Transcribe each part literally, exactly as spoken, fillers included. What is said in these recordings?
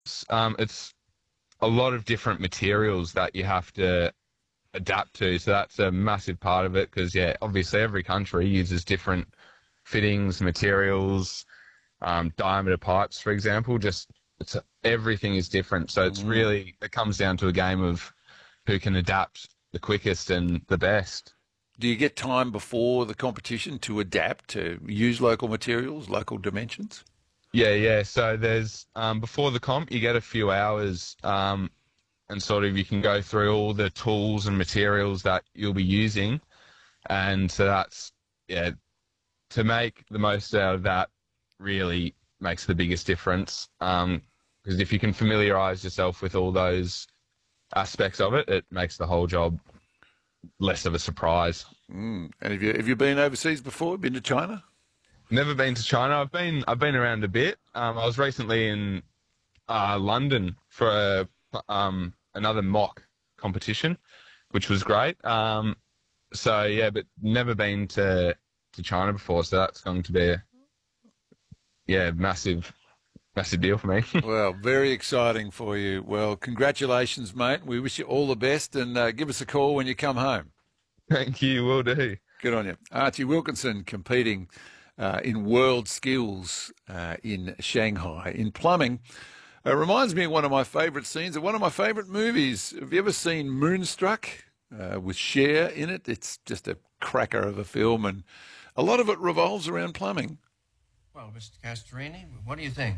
Um, it's a lot of different materials that you have to adapt to. So that's a massive part of it because, yeah, obviously every country uses different fittings, materials, um, diameter pipes, for example. Just it's, everything is different. So it's Mm. really, it comes down to a game of who can adapt the quickest and the best. Do you get time before the competition to adapt, to use local materials, local dimensions? Yeah, yeah. So there's, um, before the comp, you get a few hours, um, and sort of you can go through all the tools and materials that you'll be using. And so that's, yeah, to make the most out of that really makes the biggest difference. Um, because if you can familiarize yourself with all those aspects of it, it makes the whole job less of a surprise. Mm. And have you have you been overseas before? Been to China? Never been to China. I've been I've been around a bit. Um, I was recently in uh, London for a, um, another mock competition, which was great. Um, so yeah, but never been to to China before, so that's going to be a yeah massive massive deal for me. Well, very exciting for you. Well, congratulations, mate. We wish you all the best, and uh, give us a call when you come home. Thank you, will do. Good on you. Archie Wilkinson competing uh, in World Skills uh, in Shanghai in plumbing. It reminds me of one of my favourite scenes of one of my favourite movies. Have you ever seen Moonstruck uh, with Cher in it? It's just a cracker of a film, and a lot of it revolves around plumbing. Well, Mister Castorini, what do you think?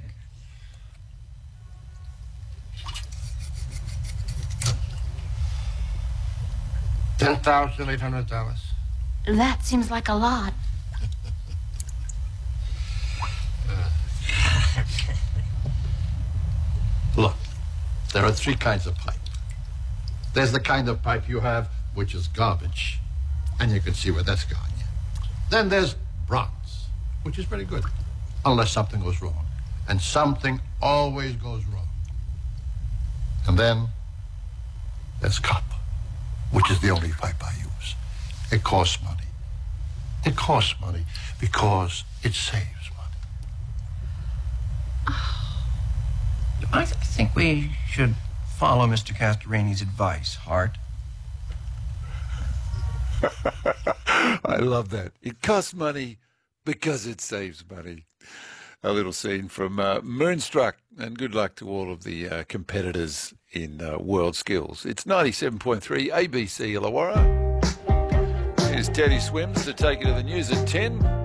Ten thousand eight hundred dollars. That seems like a lot. Look, there are three kinds of pipe. There's the kind of pipe you have, which is garbage, and you can see where that's gone. Then there's bronze, which is very good, unless something goes wrong. And something always goes wrong. And then there's copper, which is the only pipe I use. It costs money. It costs money because it saves money. I th- think we should follow Mister Castorini's advice, Hart. I love that. It costs money because it saves money. A little scene from uh, Moonstruck, and good luck to all of the uh, competitors in uh, World Skills. It's ninety-seven point three A B C Illawarra. Here's Teddy Swims to take you to the news at ten.